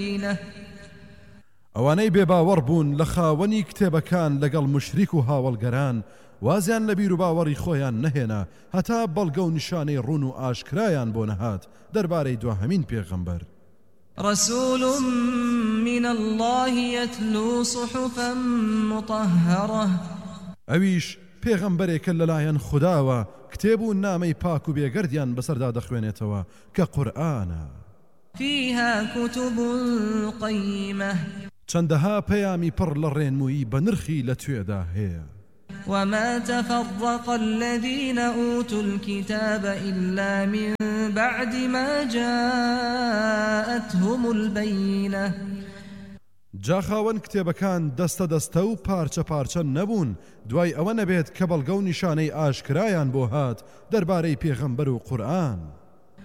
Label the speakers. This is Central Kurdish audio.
Speaker 1: ئەوانەی بێباوەڕ بوون لە خاوەنی کتێبەکان لەگەڵ مشریک و هاوڵگەران وازیان لە بیر و باوەڕی خۆیان نەهێنا هەتا بەڵگە و نیشانەی ڕوون و ئاشکرایان بۆ نەهات دەربارەی دوهەمین پێغەمبەر.
Speaker 2: رسول من الله يتلو صحفا مطهرة
Speaker 1: ئەویش پێغەمبەرێکە لەلایەن خودداوە کتێب و نامەی پاک و بێگەردیان بەسەردا دەخوێنێتەوە کە قورئانە.
Speaker 2: فيها كتب قيمة
Speaker 1: چەندەها پەیامی پڕ لە ڕێنمووی بە نرخی لە توێدا هەیە.
Speaker 2: وما تفرق الذين أوتوا الكتاب إلا من بعد ما جاءتهم البينة.
Speaker 1: جاخاوەن کتێبەکان دەستە دەستە و پارچە پارچە نەبوون دوای ئەوە نەبێت کە بەڵگە و نیشانەی ئاشکرایان بۆ هات دەربارەی پێغەمبەر و قورئان.